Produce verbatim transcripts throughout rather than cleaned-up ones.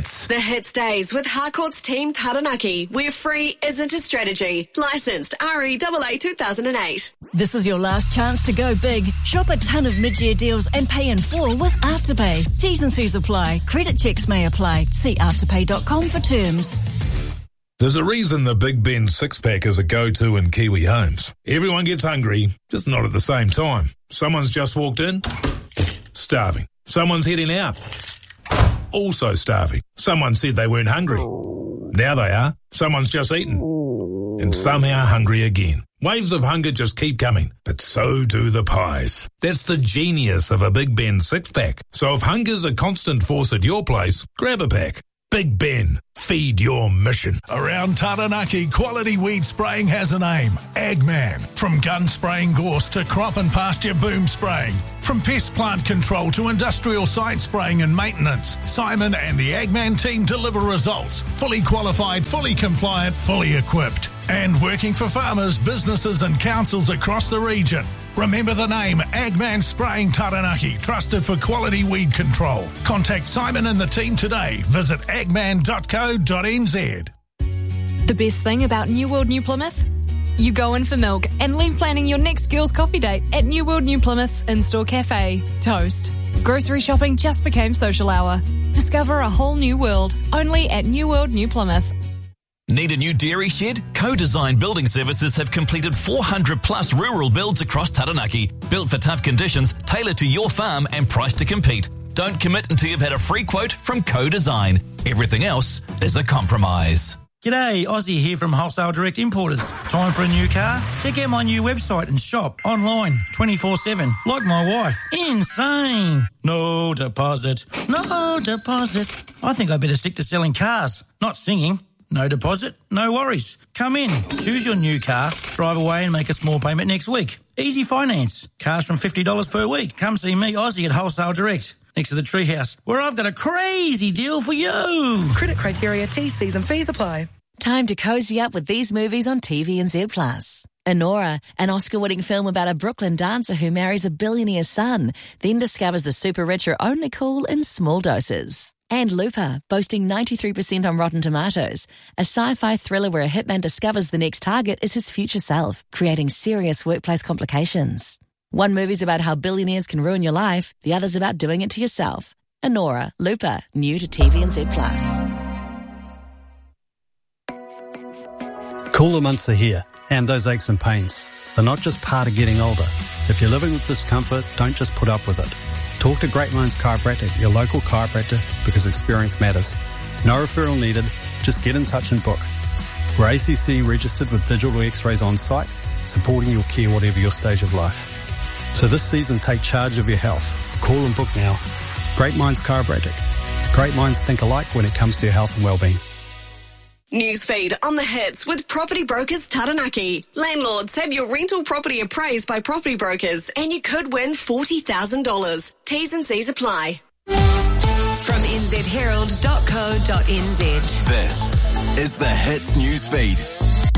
Hits. The Hits Days with Harcourt's Team Taranaki, where free isn't a strategy. Licensed R E A A two thousand eight. This is your last chance to go big. Shop a ton of mid-year deals and pay in full with Afterpay. T's and C's apply. Credit checks may apply. See afterpay dot com for terms. There's a reason the Big Ben six-pack is a go-to in Kiwi homes. Everyone gets hungry, just not at the same time. Someone's just walked in, starving. Someone's heading out, also starving. Someone said they weren't hungry. Now they are. Someone's just eaten, and somehow hungry again. Waves of hunger just keep coming, but so do the pies. That's the genius of a Big Ben six-pack. So if hunger's a constant force at your place, grab a pack. Big Ben, feed your mission. Around Taranaki, quality weed spraying has a name. Agman. From gun spraying gorse to crop and pasture boom spraying. From pest plant control to industrial site spraying and maintenance, Simon and the Agman team deliver results. Fully qualified, fully compliant, fully equipped. And working for farmers, businesses and councils across the region. Remember the name Agman Spraying Taranaki, trusted for quality weed control. Contact Simon and the team today. Visit agman dot co dot n z. The best thing about New World New Plymouth? You go in for milk and leave planning your next girls' coffee date at New World New Plymouth's in-store cafe, Toast. Grocery shopping just became social hour. Discover a whole new world, only at New World New Plymouth. Need a new dairy shed? Co-Design Building Services have completed four hundred plus rural builds across Taranaki. Built for tough conditions, tailored to your farm and priced to compete. Don't commit until you've had a free quote from Co-Design. Everything else is a compromise. G'day, Aussie here from Wholesale Direct Importers. Time for a new car? Check out my new website and shop online twenty-four seven. Like my wife. Insane. No deposit. No deposit. I think I better stick to selling cars, not singing. No deposit, no worries. Come in, choose your new car, drive away and make a small payment next week. Easy finance. Cars from fifty dollars per week. Come see me, Aussie, at Wholesale Direct, next to the Treehouse, where I've got a crazy deal for you. Credit criteria, T's, C's and fees apply. Time to cozy up with these movies on T V N Z plus. Anora, an Oscar-winning film about a Brooklyn dancer who marries a billionaire's son, then discovers the super rich are only cool in small doses. And Looper, boasting ninety-three percent on Rotten Tomatoes, a sci-fi thriller where a hitman discovers the next target is his future self, creating serious workplace complications. One movie's about how billionaires can ruin your life, the other's about doing it to yourself. Anora, Looper, new to T V N Z plus. Cooler months are here, and those aches and pains. They're not just part of getting older. If you're living with discomfort, don't just put up with it. Talk to Great Minds Chiropractic, your local chiropractor, because experience matters. No referral needed, just get in touch and book. We're A C C registered with digital x-rays on site, supporting your care whatever your stage of life. So this season, take charge of your health. Call and book now. Great Minds Chiropractic. Great minds think alike when it comes to your health and well-being. Newsfeed on the Hits with Property Brokers Taranaki. Landlords, have your rental property appraised by Property Brokers and you could win forty thousand dollars. T's and C's apply. From n z herald dot co dot n z. This is the Hits Newsfeed.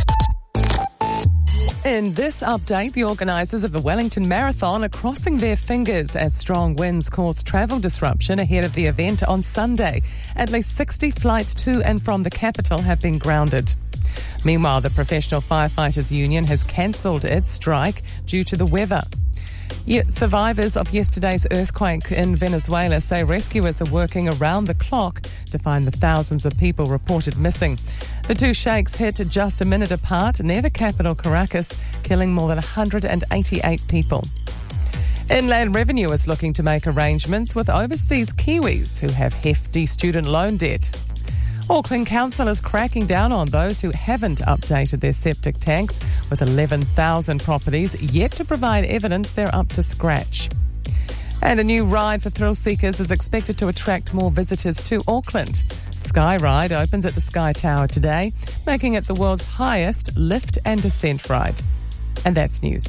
In this update, the organisers of the Wellington Marathon are crossing their fingers as strong winds cause travel disruption ahead of the event on Sunday. At least sixty flights to and from the capital have been grounded. Meanwhile, the Professional Firefighters Union has cancelled its strike due to the weather. Yet survivors of yesterday's earthquake in Venezuela say rescuers are working around the clock to find the thousands of people reported missing. The two shakes hit just a minute apart near the capital, Caracas, killing more than one hundred eighty-eight people. Inland Revenue is looking to make arrangements with overseas Kiwis who have hefty student loan debt. Auckland Council is cracking down on those who haven't updated their septic tanks, with eleven thousand properties yet to provide evidence they're up to scratch. And a new ride for thrill seekers is expected to attract more visitors to Auckland. Sky Ride opens at the Sky Tower today, making it the world's highest lift and descent ride. And that's news.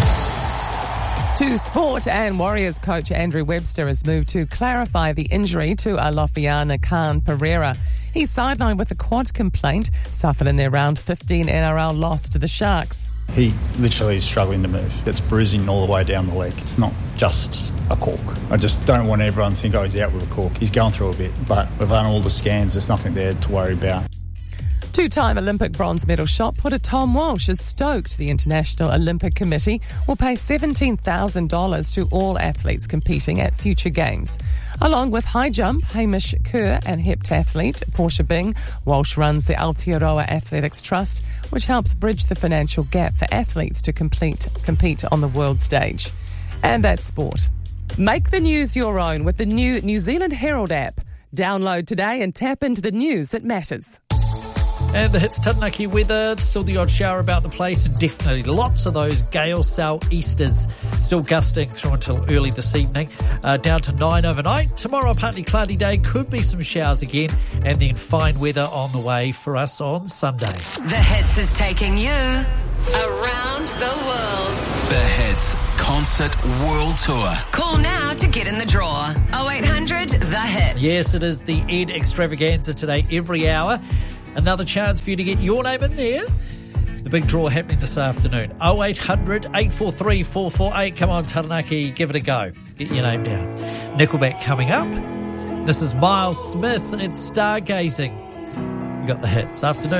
To sport, and Warriors coach Andrew Webster has moved to clarify the injury to Alofiana Khan Pereira. He's sidelined with a quad complaint suffered in their round fifteen N R L loss to the Sharks. He literally is struggling to move. It's bruising all the way down the leg. It's not just a cork. I just don't want everyone to think, oh, he's out with a cork. He's going through a bit, but we've done all the scans. There's nothing there to worry about. Two-time Olympic bronze medal shot putter Tom Walsh is stoked the International Olympic Committee will pay seventeen thousand dollars to all athletes competing at future games. Along with high jump Hamish Kerr and heptathlete Portia Bing, Walsh runs the Aotearoa Athletics Trust, which helps bridge the financial gap for athletes to complete, compete on the world stage. And that's sport. Make the news your own with the new New Zealand Herald app. Download today and tap into the news that matters. And the Hits Taranaki weather, still the odd shower about the place, and definitely lots of those gale southeasters still gusting through until early this evening. Uh, down to nine overnight. Tomorrow, a partly cloudy day, could be some showers again, and then fine weather on the way for us on Sunday. The Hits is taking you around the world. The Hits Concert World Tour. Call now to get in the draw. oh eight hundred The Hits. Yes, it is the Ed Extravaganza today, every hour. Another chance for you to get your name in there. The big draw happening this afternoon. oh eight hundred, eight four three, four four eight. Come on, Taranaki, give it a go. Get your name down. Nickelback coming up. This is Miles Smith. It's Stargazing. You got the Hits. Afternoon.